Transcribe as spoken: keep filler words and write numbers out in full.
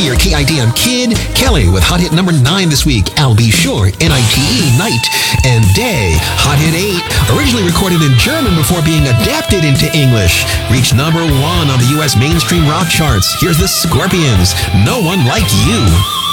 your K I D on Kid. Kelly with hot hit number nine this week. I'll Be Sure, N I T E, Night. And Day, hot hit eight. Originally recorded in German before being adapted into English. Reached number one on the U S mainstream rock charts. Here's the Scorpions, No One Like You.